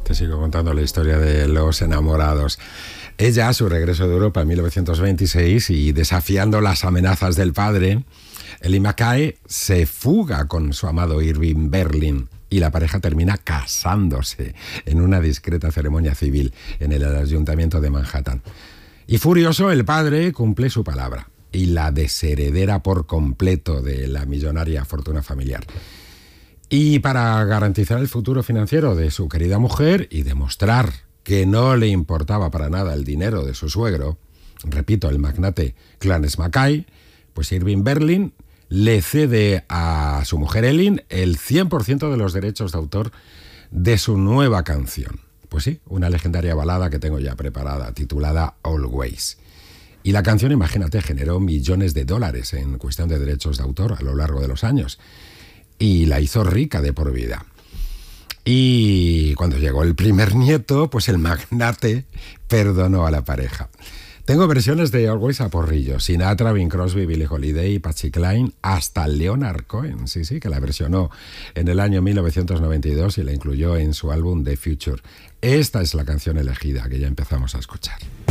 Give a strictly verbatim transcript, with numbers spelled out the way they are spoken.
Te sigo contando la historia de los enamorados. Ella, a su regreso de Europa en mil novecientos veintiséis y desafiando las amenazas del padre, Ellie Mackay se fuga con su amado Irving Berlin y la pareja termina casándose en una discreta ceremonia civil en el Ayuntamiento de Manhattan. Y furioso, el padre cumple su palabra y la desheredera por completo de la millonaria fortuna familiar. Y para garantizar el futuro financiero de su querida mujer y demostrar que no le importaba para nada el dinero de su suegro, repito, el magnate Clarence Mackay, pues Irving Berlin le cede a su mujer Ellen el cien por ciento de los derechos de autor de su nueva canción. Pues sí, una legendaria balada que tengo ya preparada, titulada Always. Y la canción, imagínate, generó millones de dólares en cuestión de derechos de autor a lo largo de los años. Y la hizo rica de por vida. Y cuando llegó el primer nieto, pues el magnate perdonó a la pareja. Tengo versiones de Always a porrillo. Sinatra, Bing Crosby, Billie Holiday, Patsy Cline, hasta Leonard Cohen, sí, sí, que la versionó en el año mil novecientos noventa y dos y la incluyó en su álbum The Future. Esta es la canción elegida que ya empezamos a escuchar.